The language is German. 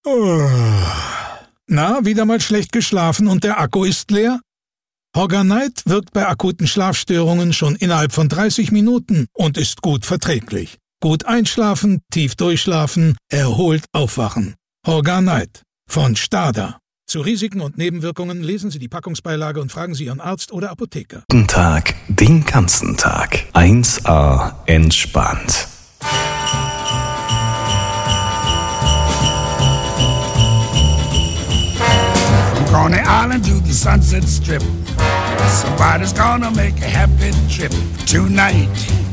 Na, wieder mal schlecht geschlafen und der Akku ist leer? Horganite wirkt bei akuten Schlafstörungen schon innerhalb von 30 Minuten und ist gut verträglich. Gut einschlafen, tief durchschlafen, erholt aufwachen. Horganite von Stada. Zu Risiken und Nebenwirkungen lesen Sie die Packungsbeilage und fragen Sie Ihren Arzt oder Apotheker. Guten Tag, den ganzen Tag. 1A entspannt. On the island to the Sunset Strip, somebody's gonna make a happy trip tonight.